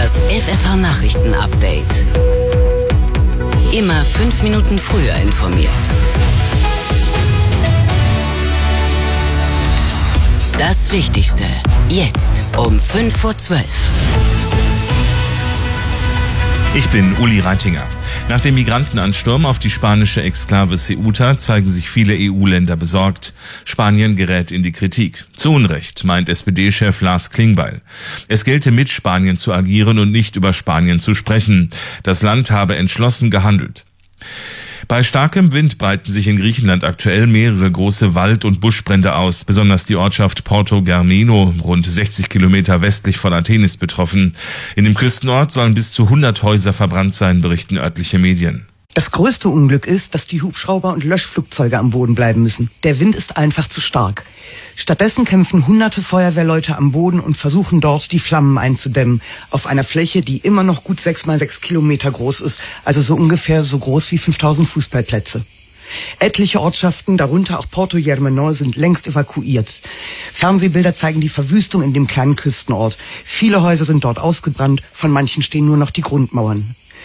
Das FFH-Nachrichten-Update. Immer 5 Minuten früher informiert. Das Wichtigste jetzt um 11:05. Ich bin Uli Reitinger. Nach dem Migrantenansturm auf die spanische Exklave Ceuta zeigen sich viele EU-Länder besorgt. Spanien gerät in die Kritik. Zu Unrecht, meint SPD-Chef Lars Klingbeil. Es gelte mit Spanien zu agieren und nicht über Spanien zu sprechen. Das Land habe entschlossen gehandelt. Bei starkem Wind breiten sich in Griechenland aktuell mehrere große Wald- und Buschbrände aus. Besonders die Ortschaft Porto Germeno, rund 60 Kilometer westlich von Athen, ist betroffen. In dem Küstenort sollen bis zu 100 Häuser verbrannt sein, berichten örtliche Medien. Das größte Unglück ist, dass die Hubschrauber und Löschflugzeuge am Boden bleiben müssen. Der Wind ist einfach zu stark. Stattdessen kämpfen hunderte Feuerwehrleute am Boden und versuchen dort, die Flammen einzudämmen. Auf einer Fläche, die immer noch gut 6 mal 6 Kilometer groß ist, also so ungefähr so groß wie 5000 Fußballplätze. Etliche Ortschaften, darunter auch Porto Germeno, sind längst evakuiert. Fernsehbilder zeigen die Verwüstung in dem kleinen Küstenort. Viele Häuser sind dort ausgebrannt, von manchen stehen nur noch die Grundmauern.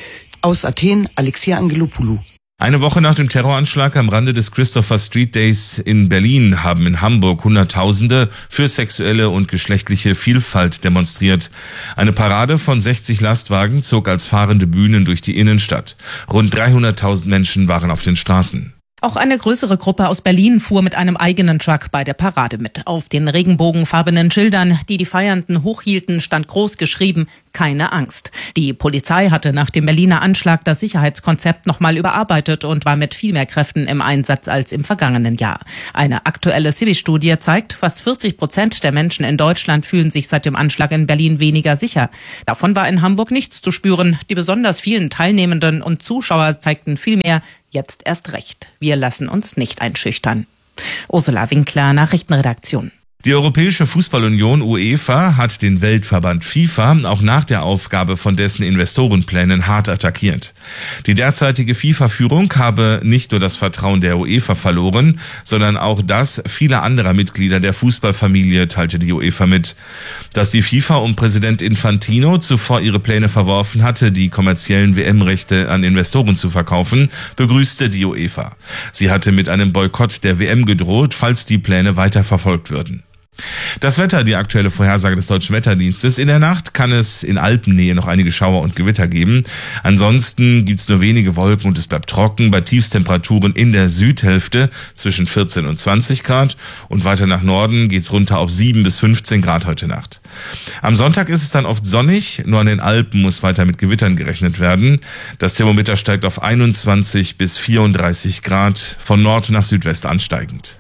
Aus Athen, Alexia Angelopoulou. Eine Woche nach dem Terroranschlag am Rande des Christopher Street Days in Berlin haben in Hamburg Hunderttausende für sexuelle und geschlechtliche Vielfalt demonstriert. Eine Parade von 60 Lastwagen zog als fahrende Bühnen durch die Innenstadt. Rund 300.000 Menschen waren auf den Straßen. Auch eine größere Gruppe aus Berlin fuhr mit einem eigenen Truck bei der Parade mit. Auf den regenbogenfarbenen Schildern, die die Feiernden hochhielten, stand groß geschrieben: Keine Angst. Die Polizei hatte nach dem Berliner Anschlag das Sicherheitskonzept nochmal überarbeitet und war mit viel mehr Kräften im Einsatz als im vergangenen Jahr. Eine aktuelle Civi-Studie zeigt, fast 40% der Menschen in Deutschland fühlen sich seit dem Anschlag in Berlin weniger sicher. Davon war in Hamburg nichts zu spüren. Die besonders vielen Teilnehmenden und Zuschauer zeigten vielmehr: Jetzt erst recht. Wir lassen uns nicht einschüchtern. Ursula Winkler, Nachrichtenredaktion. Die Europäische Fußballunion UEFA hat den Weltverband FIFA auch nach der Aufgabe von dessen Investorenplänen hart attackiert. Die derzeitige FIFA-Führung habe nicht nur das Vertrauen der UEFA verloren, sondern auch das vieler anderer Mitglieder der Fußballfamilie, teilte die UEFA mit. Dass die FIFA um Präsident Infantino zuvor ihre Pläne verworfen hatte, die kommerziellen WM-Rechte an Investoren zu verkaufen, begrüßte die UEFA. Sie hatte mit einem Boykott der WM gedroht, falls die Pläne weiterverfolgt würden. Das Wetter, die aktuelle Vorhersage des Deutschen Wetterdienstes. In der Nacht kann es in Alpennähe noch einige Schauer und Gewitter geben. Ansonsten gibt's nur wenige Wolken und es bleibt trocken bei Tiefstemperaturen in der Südhälfte zwischen 14 und 20 Grad. Und weiter nach Norden geht's runter auf 7 bis 15 Grad heute Nacht. Am Sonntag ist es dann oft sonnig, nur an den Alpen muss weiter mit Gewittern gerechnet werden. Das Thermometer steigt auf 21 bis 34 Grad, von Nord nach Südwest ansteigend.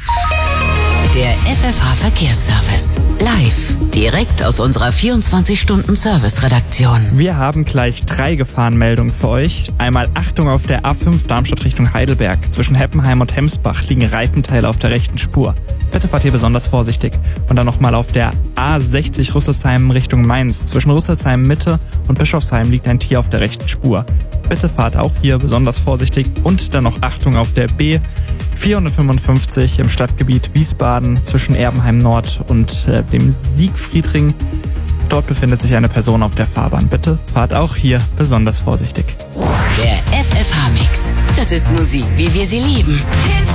Der FFH-Verkehrsservice. Live. Direkt aus unserer 24-Stunden-Service-Redaktion. Wir haben gleich 3 Gefahrenmeldungen für euch. Einmal Achtung auf der A5 Darmstadt Richtung Heidelberg. Zwischen Heppenheim und Hemsbach liegen Reifenteile auf der rechten Spur. Bitte fahrt hier besonders vorsichtig. Und dann nochmal auf der A60 Rüsselsheim Richtung Mainz. Zwischen Rüsselsheim Mitte und Bischofsheim liegt ein Tier auf der rechten Spur. Bitte fahrt auch hier besonders vorsichtig. Und dann noch Achtung auf der B455 im Stadtgebiet Wiesbaden zwischen Erbenheim Nord und dem Siegfriedring. Dort befindet sich eine Person auf der Fahrbahn. Bitte fahrt auch hier besonders vorsichtig. Der FFH-Mix. Das ist Musik, wie wir sie lieben.